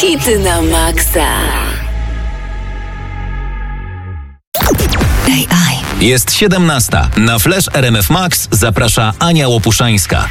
Hity na maksa. AI. Jest 17. Na Flash RMF Max zaprasza Ania Łopuszańska.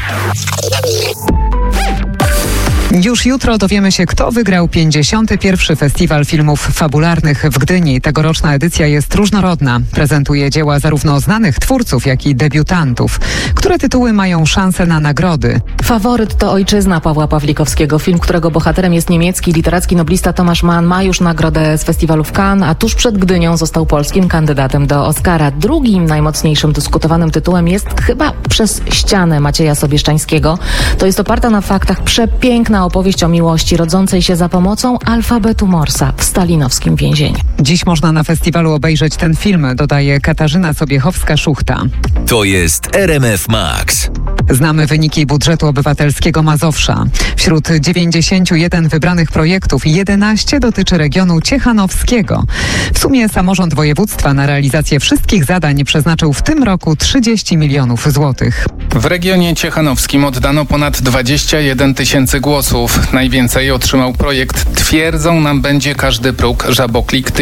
Już jutro dowiemy się, kto wygrał 51. Festiwal Filmów Fabularnych w Gdyni. Tegoroczna edycja jest różnorodna. Prezentuje dzieła zarówno znanych twórców, jak i debiutantów. Które tytuły mają szansę na nagrody? Faworyt to Ojczyzna Pawła Pawlikowskiego. Film, którego bohaterem jest niemiecki literacki noblista Tomasz Mann, ma już nagrodę z festiwalu w Cannes, a tuż przed Gdynią został polskim kandydatem do Oscara. Drugim najmocniejszym dyskutowanym tytułem jest chyba Przez ścianę Macieja Sobieszczańskiego. To jest oparta na faktach przepiękna opowieść o miłości rodzącej się za pomocą alfabetu Morsa w stalinowskim więzieniu. Dziś można na festiwalu obejrzeć ten film, dodaje Katarzyna Sobiechowska-Szuchta. To jest RMF Max. Znamy wyniki budżetu obywatelskiego Mazowsza. Wśród 91 wybranych projektów 11 dotyczy regionu ciechanowskiego. W sumie samorząd województwa na realizację wszystkich zadań przeznaczył w tym roku 30 milionów złotych. W regionie ciechanowskim oddano ponad 21 tysięcy głosów. Najwięcej otrzymał projekt Twierdzą nam będzie każdy próg, Żaboklik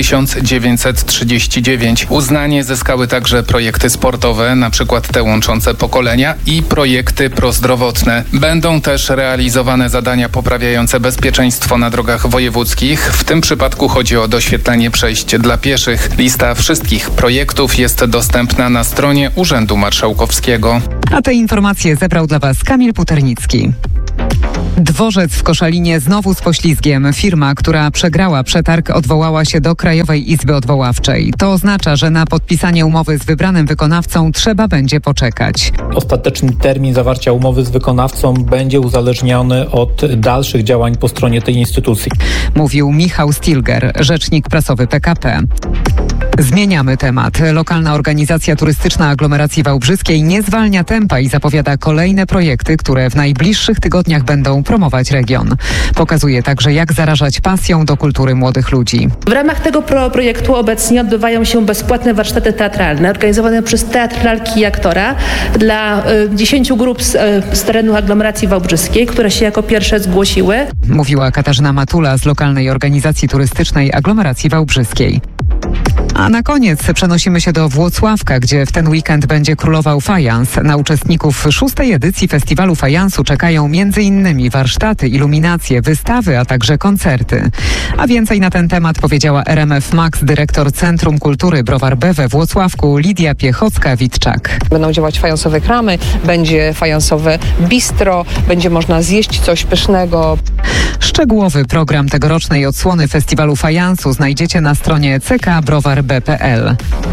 1939. Uznanie zyskały także projekty sportowe, np. te łączące pokolenia, i projekty prozdrowotne. Będą też realizowane zadania poprawiające bezpieczeństwo na drogach wojewódzkich. W tym przypadku chodzi o doświetlenie przejść dla pieszych. Lista wszystkich projektów jest dostępna na stronie Urzędu Marszałkowskiego. A te informacje zebrał dla Was Kamil Puternicki. Dworzec w Koszalinie znowu z poślizgiem. Firma, która przegrała przetarg, odwołała się do Krajowej Izby Odwoławczej. To oznacza, że na podpisanie umowy z wybranym wykonawcą trzeba będzie poczekać. Ostateczny termin zawarcia umowy z wykonawcą będzie uzależniony od dalszych działań po stronie tej instytucji. Mówił Michał Stilger, rzecznik prasowy PKP. Zmieniamy temat. Lokalna organizacja turystyczna aglomeracji wałbrzyskiej nie zwalnia tempa i zapowiada kolejne projekty, które w najbliższych tygodniach będą promować region. Pokazuje także, jak zarażać pasją do kultury młodych ludzi. W ramach tego projektu obecnie odbywają się bezpłatne warsztaty teatralne organizowane przez Teatr Lalki i Aktora dla 10 grup z terenu aglomeracji wałbrzyskiej, które się jako pierwsze zgłosiły. Mówiła Katarzyna Matula z lokalnej organizacji turystycznej aglomeracji wałbrzyskiej. A na koniec przenosimy się do Włocławka, gdzie w ten weekend będzie królował fajans. Na uczestników 6. edycji Festiwalu Fajansu czekają m.in. warsztaty, iluminacje, wystawy, a także koncerty. A więcej na ten temat powiedziała RMF Max dyrektor Centrum Kultury Browar B we Włocławku Lidia Piechocka-Witczak. Będą działać fajansowe kramy, będzie fajansowe bistro, będzie można zjeść coś pysznego. Szczegółowy program tegorocznej odsłony Festiwalu Fajansu znajdziecie na stronie ckbrowar.b.pl.